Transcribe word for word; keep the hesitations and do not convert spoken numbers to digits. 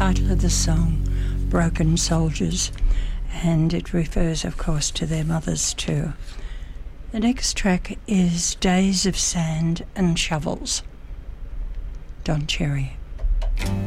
title of the song, Broken Soldiers, and it refers, of course, to their mothers too. The next track is Days of Sand and Shovels, Don Cherry.